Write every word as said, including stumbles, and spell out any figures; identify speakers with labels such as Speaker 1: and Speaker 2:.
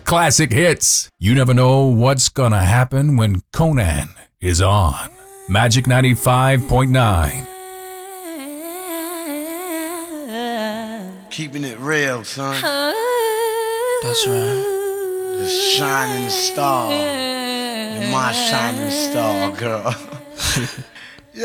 Speaker 1: classic hits. You never know what's gonna happen when Conan is on. Magic ninety-five point nine.
Speaker 2: Keeping it real, son.
Speaker 3: That's right.
Speaker 2: The shining star. You're my shining star, girl.